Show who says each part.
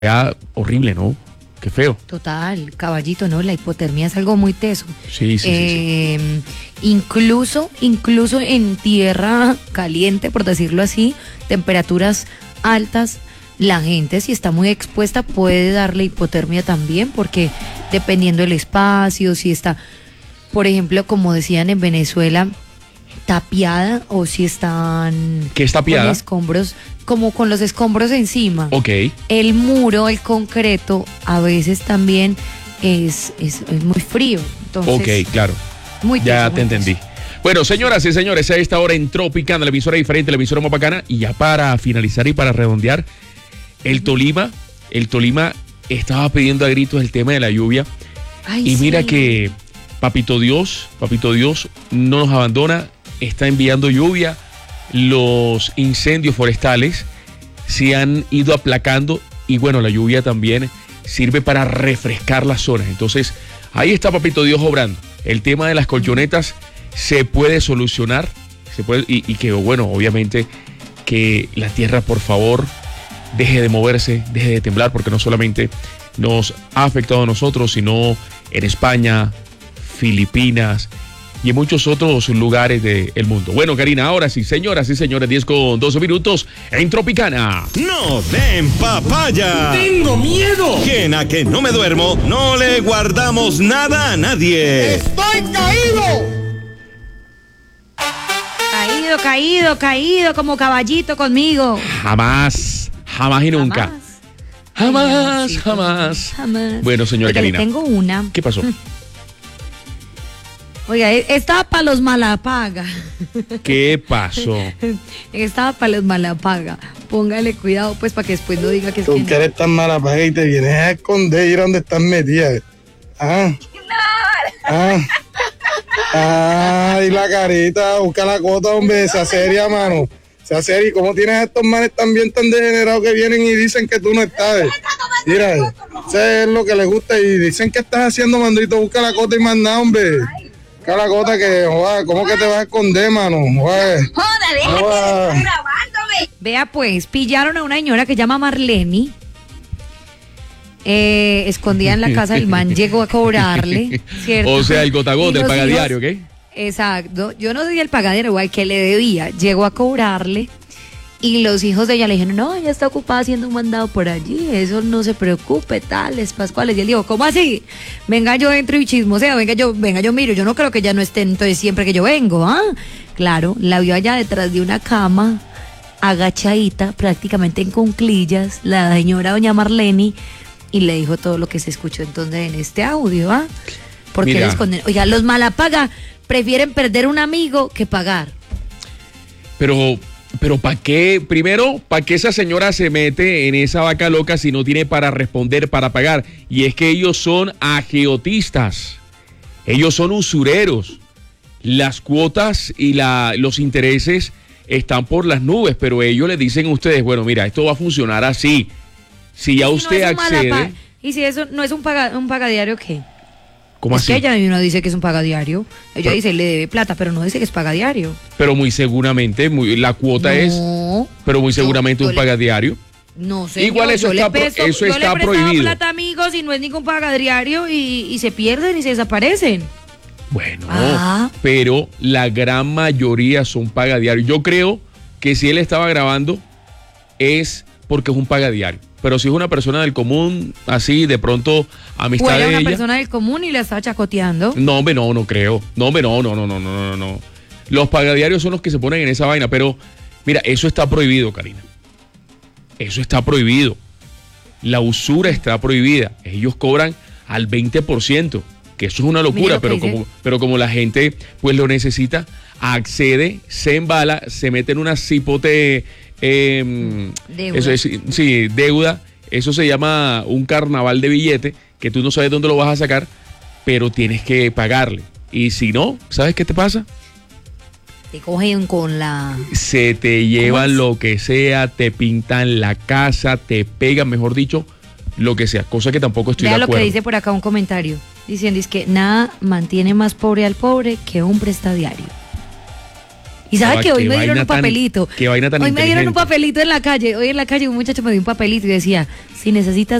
Speaker 1: Ya, horrible, ¿no? Qué feo.
Speaker 2: Total, caballito, ¿no? La hipotermia es algo muy teso.
Speaker 1: Sí.
Speaker 2: Incluso en tierra caliente, por decirlo así, temperaturas altas, la gente, si está muy expuesta, puede darle hipotermia también, porque dependiendo del espacio, si está, por ejemplo, como decían en Venezuela, tapiada, o si están...
Speaker 1: ¿Qué es tapiada?
Speaker 2: Con escombros, como con los escombros encima.
Speaker 1: Ok.
Speaker 2: El muro, el concreto, a veces también es muy frío. Entonces,
Speaker 1: Ok, claro.
Speaker 2: Muy
Speaker 1: ya
Speaker 2: teso,
Speaker 1: te entendí. Bueno, señoras y señores, a esta hora en Tropicana, la emisora diferente, la emisora más bacana. Y ya para finalizar y para redondear, el Tolima estaba pidiendo a gritos el tema de la lluvia.
Speaker 2: Ay,
Speaker 1: y mira
Speaker 2: sí.
Speaker 1: que Papito Dios no nos abandona, está enviando lluvia. Los incendios forestales se han ido aplacando y bueno, la lluvia también sirve para refrescar las zonas. Entonces, ahí está Papito Dios obrando. El tema de las colchonetas se puede solucionar, y que bueno, obviamente que la tierra, por favor, deje de moverse, deje de temblar, porque no solamente nos ha afectado a nosotros, sino en España, Filipinas y en muchos otros lugares del mundo. Bueno, Karina, ahora sí, señoras y señores, 10:12 en Tropicana.
Speaker 3: ¡No den papaya!
Speaker 4: ¡Tengo miedo!
Speaker 3: Que en A Que No Me Duermo no le guardamos nada a nadie.
Speaker 4: ¡Estoy caído!
Speaker 2: Caído, como caballito conmigo.
Speaker 1: Jamás y nunca. Jamás. Bueno, señora
Speaker 2: Oiga,
Speaker 1: Karina.
Speaker 2: le tengo una.
Speaker 1: ¿Qué pasó?
Speaker 2: Oiga, estaba para los malapaga.
Speaker 1: ¿Qué pasó?
Speaker 2: Estaba para los malapaga. Póngale cuidado, pues, para que después no diga que es
Speaker 5: Tú
Speaker 2: que
Speaker 5: que
Speaker 2: no.
Speaker 5: eres tan malapaga y te vienes a esconder y ir a donde estás metida. Y la carita, busca la cota, hombre, sea seria, mano. Sea seria. ¿Y cómo tienes a estos manes también tan degenerados que vienen y dicen que tú no estás? Mira, eso es lo que les gusta y dicen que estás haciendo, mandito. Busca la cota y más nada, hombre. Busca la cota que, joder, ¿cómo que te vas a esconder, mano? Joder.
Speaker 2: Vea, pues, pillaron a una señora que se llama Marleni. Escondida en la casa del man, llegó a cobrarle, ¿cierto?
Speaker 1: O sea, el gota a gota, el pagadiario, ¿ok?
Speaker 2: Exacto, yo no sé si el pagadiario o al que le debía, llegó a cobrarle y los hijos de ella le dijeron, no, ella está ocupada haciendo un mandado por allí, eso no se preocupe, tales, pascuales. Y él dijo, ¿cómo así? Venga, yo entro y chismoseo, venga, yo miro, yo no creo que ella no esté entonces siempre que yo vengo, ¿ah? Claro, la vio allá detrás de una cama, agachadita, prácticamente en cuclillas, la señora doña Marleni, y le dijo todo lo que se escuchó entonces en este audio, ¿ah? Porque
Speaker 1: Mira.
Speaker 2: les esconden. Oiga, los malapaga prefieren perder un amigo que pagar.
Speaker 1: Pero ¿para qué? Primero, ¿para qué esa señora se mete en esa vaca loca si no tiene para responder, para pagar? Y es que ellos son agiotistas, ellos son usureros. Las cuotas y los intereses están por las nubes, pero ellos le dicen a ustedes, bueno, mira, esto va a funcionar así. Si ya usted accede...
Speaker 2: ¿Y si eso no es un pagadiario, qué?
Speaker 1: ¿Cómo
Speaker 2: es
Speaker 1: así?
Speaker 2: que ella no dice que es un pagadiario. Ella dice, le debe plata, pero no dice que es pagadiario.
Speaker 1: Pero muy seguramente, la cuota es... Pero muy seguramente un pagadiario.
Speaker 2: No sé.
Speaker 1: Igual eso está prohibido.
Speaker 2: Plata, amigos, y no es ningún pagadiario y se pierden y se desaparecen.
Speaker 1: Bueno, pero la gran mayoría son pagadiarios. Yo creo que si él estaba grabando es porque es un pagadiario. Pero si es una persona del común, así, de pronto, amistad de ella...
Speaker 2: una persona del común y la está chacoteando.
Speaker 1: No, hombre, no creo. No, hombre, no. Los pagadiarios son los que se ponen en esa vaina, pero mira, eso está prohibido, Karina. Eso está prohibido. La usura está prohibida. Ellos cobran al 20%, que eso es una locura, pero como la gente pues lo necesita, accede, se embala, se mete en una cipote...
Speaker 2: deuda.
Speaker 1: Eso es, sí, deuda. Eso se llama un carnaval de billete que tú no sabes dónde lo vas a sacar, pero tienes que pagarle. Y si no, ¿sabes qué te pasa?
Speaker 2: Te cogen con la...
Speaker 1: Se te llevan lo que sea, te pintan la casa, te pegan, mejor dicho, lo que sea. Cosa que tampoco estoy
Speaker 2: Vea
Speaker 1: de acuerdo.
Speaker 2: lo que dice por acá un comentario. Diciendo es que nada mantiene más pobre al pobre que un prestadiario. Y sabes
Speaker 1: Ah,
Speaker 2: que hoy
Speaker 1: qué
Speaker 2: me dieron
Speaker 1: vaina
Speaker 2: un
Speaker 1: tan-
Speaker 2: papelito.
Speaker 1: qué vaina tan
Speaker 2: Hoy me dieron un
Speaker 1: inteligente.
Speaker 2: papelito en la calle. Hoy en la calle un muchacho me dio un papelito y decía, si necesitas